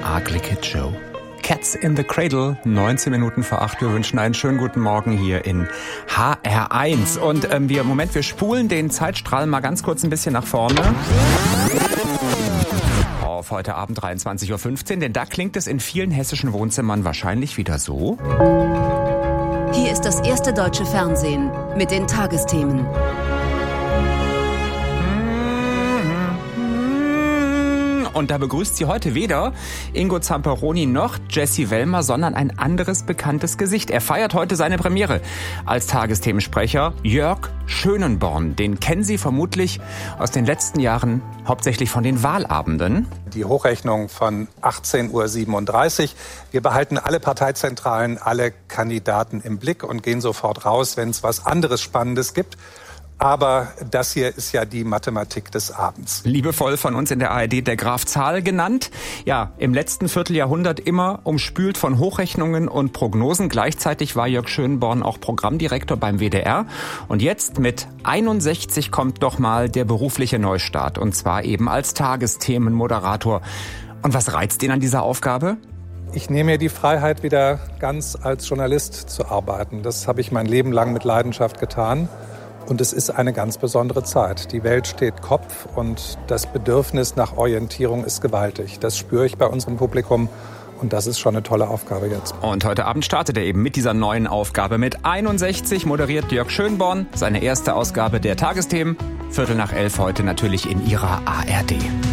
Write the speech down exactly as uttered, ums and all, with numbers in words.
Ugly Kid Joe. Cats in the Cradle, neunzehn Minuten vor acht. Wir wünschen einen schönen guten Morgen hier in H R eins. Und ähm, wir, Moment, wir spulen den Zeitstrahl mal ganz kurz ein bisschen nach vorne. Auf heute Abend dreiundzwanzig Uhr fünfzehn, denn da klingt es in vielen hessischen Wohnzimmern wahrscheinlich wieder so. Hier ist das erste deutsche Fernsehen mit den Tagesthemen. Und da begrüßt sie heute weder Ingo Zamperoni noch Jesse Wellmer, sondern ein anderes bekanntes Gesicht. Er feiert heute seine Premiere als Tagesthemensprecher. Jörg Schönenborn, den kennen Sie vermutlich aus den letzten Jahren hauptsächlich von den Wahlabenden. Die Hochrechnung von achtzehn Uhr siebenunddreißig. Wir behalten alle Parteizentralen, alle Kandidaten im Blick und gehen sofort raus, wenn es was anderes Spannendes gibt. Aber das hier ist ja die Mathematik des Abends. Liebevoll von uns in der A R D der Graf Zahl genannt. Ja, im letzten Vierteljahrhundert immer umspült von Hochrechnungen und Prognosen. Gleichzeitig war Jörg Schönborn auch Programmdirektor beim W D R. Und jetzt mit einundsechzig kommt doch mal der berufliche Neustart. Und zwar eben als Tagesthemenmoderator. Und was reizt ihn an dieser Aufgabe? Ich nehme mir die Freiheit, wieder ganz als Journalist zu arbeiten. Das habe ich mein Leben lang mit Leidenschaft getan. Und es ist eine ganz besondere Zeit. Die Welt steht Kopf und das Bedürfnis nach Orientierung ist gewaltig. Das spüre ich bei unserem Publikum und das ist schon eine tolle Aufgabe jetzt. Und heute Abend startet er eben mit dieser neuen Aufgabe. Mit einundsechzig moderiert Jörg Schönborn seine erste Ausgabe der Tagesthemen. Viertel nach elf heute natürlich in Ihrer A R D.